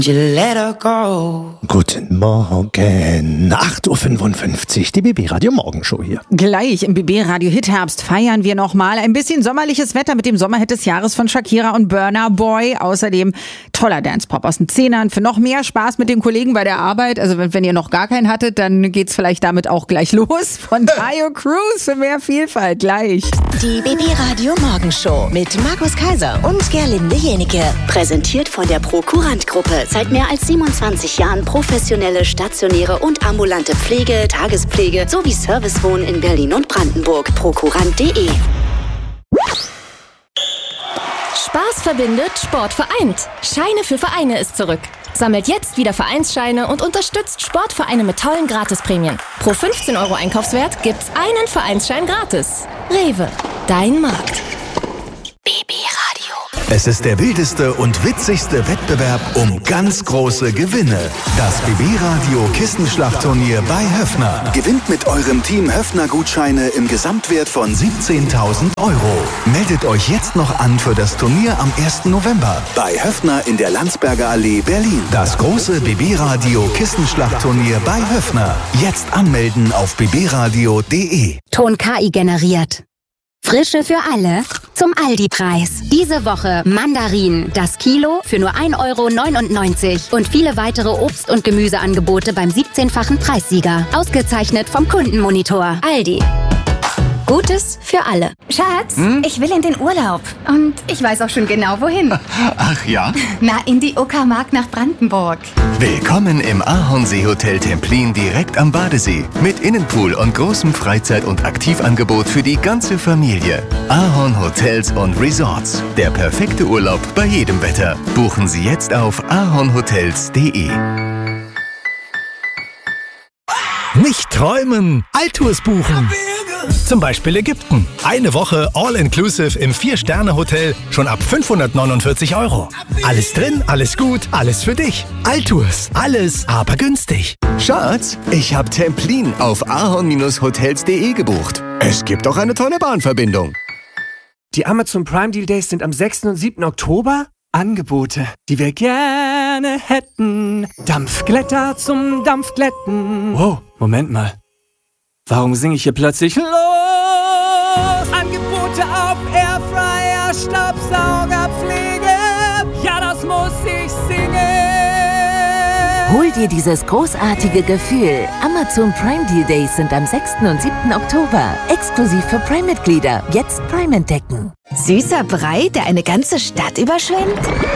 Let her go. Guten Morgen, 8.55 Uhr, die BB Radio Morgenshow hier. Gleich im BB Radio Hitherbst feiern wir nochmal ein bisschen sommerliches Wetter mit dem Sommerhit des Jahres von Shakira und Burna Boy. Außerdem toller Dance-Pop aus den Zehnern für noch mehr Spaß mit den Kollegen bei der Arbeit. Also wenn ihr noch gar keinen hattet, dann geht's vielleicht damit auch gleich los. Von Tayo Cruz für mehr Vielfalt gleich. Die BB Radio Morgenshow mit Markus Kaiser und Gerlinde Jenike. Präsentiert von der Prokurant-Gruppe. Seit mehr als 27 Jahren professionelle, stationäre und ambulante Pflege, Tagespflege sowie Servicewohnen in Berlin und Brandenburg. Prokurant.de. Spaß verbindet, Sport vereint. Scheine für Vereine ist zurück. Sammelt jetzt wieder Vereinsscheine und unterstützt Sportvereine mit tollen Gratisprämien. Pro 15 € Einkaufswert gibt's einen Vereinsschein gratis. Rewe, dein Markt. BB Radio. Es ist der wildeste und witzigste Wettbewerb um ganz große Gewinne. Das BB Radio Kissenschlachtturnier bei Höffner. Gewinnt mit eurem Team Höffner-Gutscheine im Gesamtwert von 17.000 €. Meldet euch jetzt noch an für das Turnier am 1. November bei Höffner in der Landsberger Allee, Berlin. Das große BB Radio Kissenschlachtturnier bei Höffner. Jetzt anmelden auf bbradio.de. Ton KI generiert. Frische für alle zum Aldi-Preis. Diese Woche Mandarinen, das Kilo für nur 1,99 € und viele weitere Obst- und Gemüseangebote beim 17-fachen Preissieger. Ausgezeichnet vom Kundenmonitor. Aldi. Gutes für alle. Schatz, ich will in den Urlaub. Und ich weiß auch schon genau, wohin. Ach ja? Na, in die Uckermark nach Brandenburg. Willkommen im Ahornsee-Hotel Templin direkt am Badesee. Mit Innenpool und großem Freizeit- und Aktivangebot für die ganze Familie. Ahorn Hotels und Resorts. Der perfekte Urlaub bei jedem Wetter. Buchen Sie jetzt auf ahornhotels.de. Nicht träumen, Altours buchen. Zum Beispiel Ägypten. Eine Woche All-Inclusive im 4-Sterne-Hotel schon ab 549 €. Alles drin, alles gut, alles für dich. Altours, alles aber günstig. Schatz, ich habe Templin auf ahorn-hotels.de gebucht. Es gibt auch eine tolle Bahnverbindung. Die Amazon Prime Deal Days sind am 6. und 7. Oktober. Angebote, die wir gerne hätten. Dampfglätter zum Dampfglätten. Wow, Moment mal. Warum singe ich hier plötzlich los? Angebote auf Airfryer, Staubsaugerpflege. Ja, das muss ich singen. Hol dir dieses großartige Gefühl. Amazon Prime Deal Days sind am 6. und 7. Oktober. Exklusiv für Prime-Mitglieder. Jetzt Prime entdecken. Süßer Brei, der eine ganze Stadt überschwemmt?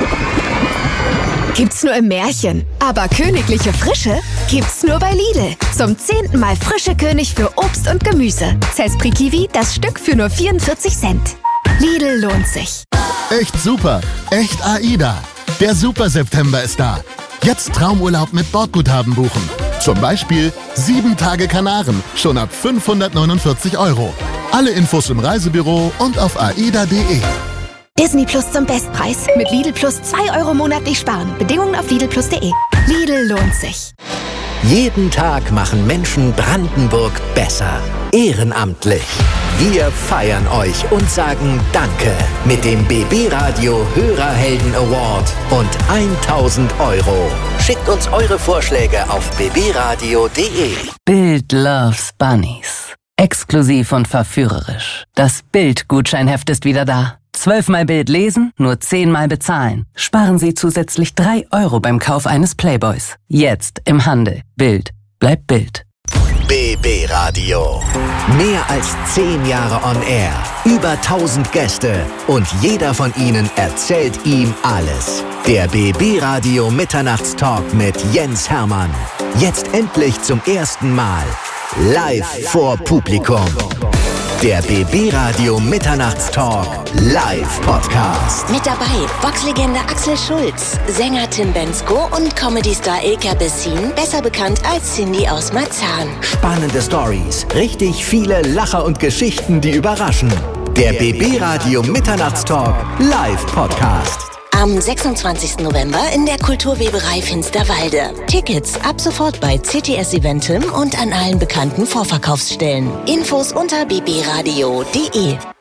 Gibt's nur im Märchen. Aber königliche Frische gibt's nur bei Lidl. Zum 10. Mal frische König für Obst und Gemüse. Cespri Kiwi, das Stück für nur 44 Cent. Lidl lohnt sich. Echt super. Echt AIDA. Der Super September ist da. Jetzt Traumurlaub mit Bordguthaben buchen. Zum Beispiel 7 Tage Kanaren, schon ab 549 €. Alle Infos im Reisebüro und auf aida.de. Disney Plus zum Bestpreis. Mit Lidl Plus 2 € monatlich sparen. Bedingungen auf lidlplus.de. Lidl lohnt sich. Jeden Tag machen Menschen Brandenburg besser. Ehrenamtlich. Wir feiern euch und sagen Danke mit dem BB Radio Hörerhelden Award und 1.000 €. Schickt uns eure Vorschläge auf bbradio.de. Bild loves Bunnies. Exklusiv und verführerisch. Das Bild-Gutscheinheft ist wieder da. 12-mal Bild lesen, nur 10-mal bezahlen. Sparen Sie zusätzlich 3 € beim Kauf eines Playboys. Jetzt im Handel. Bild bleibt Bild. BB Radio. Mehr als 10 Jahre on air. Über 1000 Gäste. Und jeder von ihnen erzählt ihm alles. Der BB Radio Mitternachtstalk mit Jens Hermann. Jetzt endlich zum ersten Mal. Live vor Publikum. Der BB Radio Mitternachtstalk Live Podcast. Mit dabei Boxlegende Axel Schulz, Sänger Tim Bendzko und Comedy-Star Ilka Bessin, besser bekannt als Cindy aus Marzahn. Spannende Stories, richtig viele Lacher und Geschichten, die überraschen. Der BB Radio Mitternachtstalk Live Podcast. Am 26. November in der Kulturweberei Finsterwalde. Tickets ab sofort bei CTS Eventim und an allen bekannten Vorverkaufsstellen. Infos unter bbradio.de.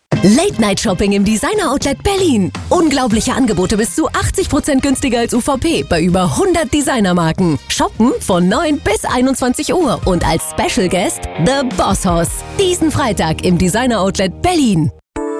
Late-Night-Shopping im Designer-Outlet Berlin. Unglaubliche Angebote bis zu 80% günstiger als UVP bei über 100 Designermarken. Shoppen von 9 bis 21 Uhr und als Special Guest The Boss Hoss. Diesen Freitag im Designer-Outlet Berlin.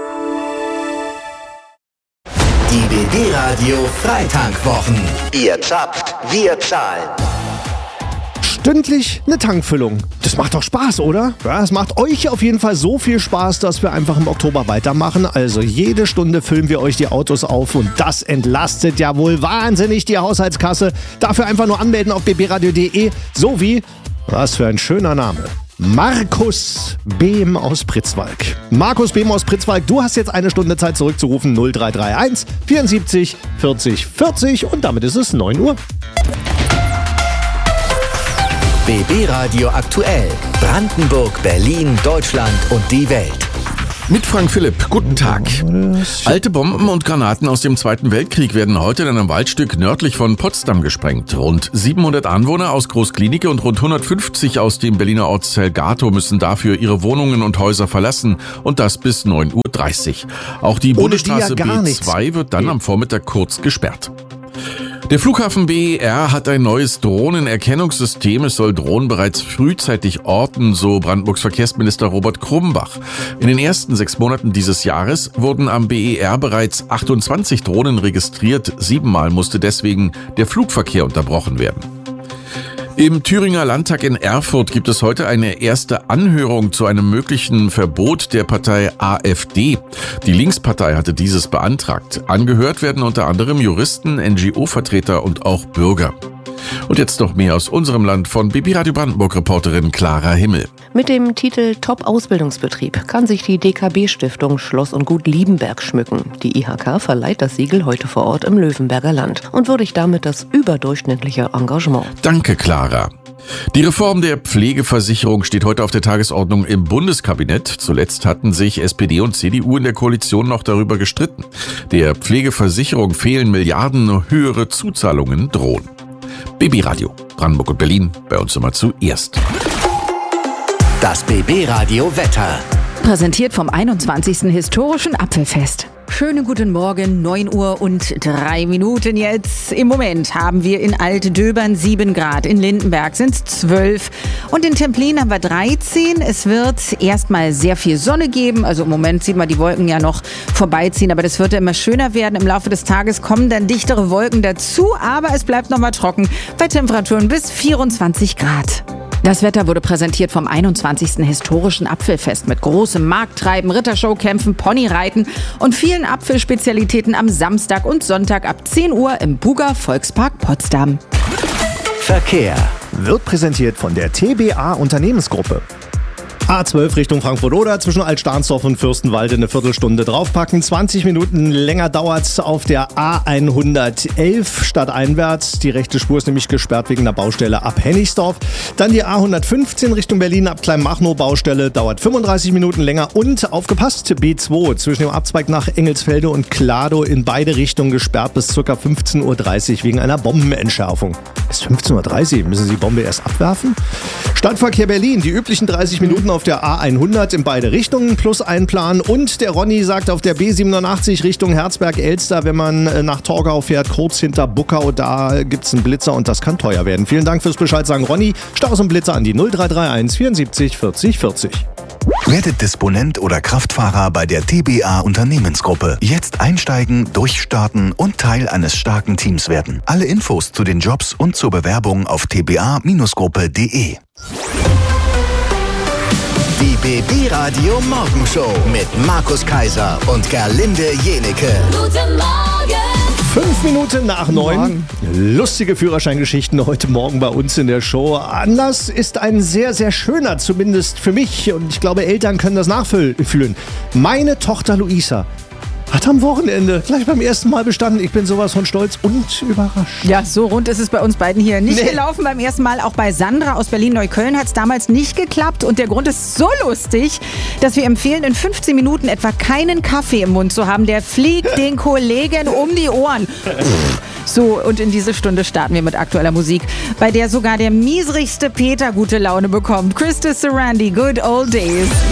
Die BB Radio Freitankwochen. Ihr zappt, wir zahlen. Stündlich eine Tankfüllung. Das macht doch Spaß, oder? Ja, es macht euch auf jeden Fall so viel Spaß, dass wir einfach im Oktober weitermachen. Also jede Stunde füllen wir euch die Autos auf und das entlastet ja wohl wahnsinnig die Haushaltskasse. Dafür einfach nur anmelden auf bbradio.de sowie, was für ein schöner Name, Markus Behm aus Pritzwalk. Markus Behm aus Pritzwalk, du hast jetzt eine Stunde Zeit zurückzurufen. 0331 74 40 40 und damit ist es 9 Uhr. BB Radio aktuell. Brandenburg, Berlin, Deutschland und die Welt. Mit Frank Philipp, guten Tag. Alte Bomben und Granaten aus dem Zweiten Weltkrieg werden heute in einem Waldstück nördlich von Potsdam gesprengt. Rund 700 Anwohner aus Großklinike und rund 150 aus dem Berliner Ortsteil Gatow müssen dafür ihre Wohnungen und Häuser verlassen und das bis 9:30 Uhr. Auch die Bundesstraße B2 wird dann am Vormittag kurz gesperrt. Der Flughafen BER hat ein neues Drohnenerkennungssystem. Es soll Drohnen bereits frühzeitig orten, so Brandenburgs Verkehrsminister Robert Krumbach. In den ersten 6 Monaten dieses Jahres wurden am BER bereits 28 Drohnen registriert. 7-mal musste deswegen der Flugverkehr unterbrochen werden. Im Thüringer Landtag in Erfurt gibt es heute eine erste Anhörung zu einem möglichen Verbot der Partei AfD. Die Linkspartei hatte dieses beantragt. Angehört werden unter anderem Juristen, NGO-Vertreter und auch Bürger. Und jetzt noch mehr aus unserem Land von BB Radio Brandenburg-Reporterin Clara Himmel. Mit dem Titel Top-Ausbildungsbetrieb kann sich die DKB-Stiftung Schloss und Gut Liebenberg schmücken. Die IHK verleiht das Siegel heute vor Ort im Löwenberger Land und würdigt damit das überdurchschnittliche Engagement. Danke, Clara. Die Reform der Pflegeversicherung steht heute auf der Tagesordnung im Bundeskabinett. Zuletzt hatten sich SPD und CDU in der Koalition noch darüber gestritten. Der Pflegeversicherung fehlen Milliarden, höhere Zuzahlungen drohen. BB Radio, Brandenburg und Berlin, bei uns immer zuerst. Das BB Radio Wetter. Präsentiert vom 21. Historischen Apfelfest. Schönen guten Morgen, 9 Uhr und 3 Minuten jetzt. Im Moment haben wir in Altdöbern 7 Grad, in Lindenberg sind es 12 und in Templin haben wir 13. Es wird erstmal sehr viel Sonne geben, also im Moment sieht man die Wolken ja noch vorbeiziehen, aber das wird ja immer schöner werden. Im Laufe des Tages kommen dann dichtere Wolken dazu, aber es bleibt nochmal trocken bei Temperaturen bis 24 Grad. Das Wetter wurde präsentiert vom 21. Historischen Apfelfest mit großem Markttreiben, Rittershowkämpfen, Ponyreiten und vielen Apfelspezialitäten am Samstag und Sonntag ab 10 Uhr im Buga Volkspark Potsdam. Verkehr wird präsentiert von der TBA Unternehmensgruppe. A12 Richtung Frankfurt-Oder, zwischen Altstahnsdorf und Fürstenwalde eine Viertelstunde draufpacken. 20 Minuten länger dauert's auf der A111 stadteinwärts. Die rechte Spur ist nämlich gesperrt wegen der Baustelle ab Hennigsdorf. Dann die A115 Richtung Berlin ab Kleinmachnow Baustelle, dauert 35 Minuten länger. Und aufgepasst, B2 zwischen dem Abzweig nach Engelsfelde und Kladow in beide Richtungen gesperrt bis ca. 15:30 Uhr wegen einer Bombenentschärfung. Bis 15:30 Uhr müssen Sie die Bombe erst abwerfen? Stadtverkehr Berlin, die üblichen 30 Minuten auf der A100 in beide Richtungen plus einplanen. Und der Ronny sagt auf der B87 Richtung Herzberg-Elster, wenn man nach Torgau fährt, kurz hinter Buckau, da gibt's einen Blitzer und das kann teuer werden. Vielen Dank fürs Bescheid sagen, Ronny. Staus und Blitzer an die 0331 74 40 40. Werdet Disponent oder Kraftfahrer bei der TBA Unternehmensgruppe. Jetzt einsteigen, durchstarten und Teil eines starken Teams werden. Alle Infos zu den Jobs und zur Bewerbung auf tba-gruppe.de. Die BB Radio Morgenshow mit Markus Kaiser und Gerlinde Jenike. Guten Morgen! 5 Minuten nach 9. Lustige Führerscheingeschichten heute Morgen bei uns in der Show. Anlass ist ein sehr, sehr schöner, zumindest für mich. Und ich glaube, Eltern können das nachfühlen. Meine Tochter Luisa hat am Wochenende gleich beim ersten Mal bestanden. Ich bin sowas von stolz und überrascht. Ja, so rund ist es bei uns beiden hier nicht gelaufen beim ersten Mal. Auch bei Sandra aus Berlin-Neukölln hat es damals nicht geklappt. Und der Grund ist so lustig, dass wir empfehlen, in 15 Minuten etwa keinen Kaffee im Mund zu haben. Der fliegt den Kollegen um die Ohren. So, und in diese Stunde starten wir mit aktueller Musik, bei der sogar der miesrigste Peter gute Laune bekommt. Krista Sarandon, Good Old Days.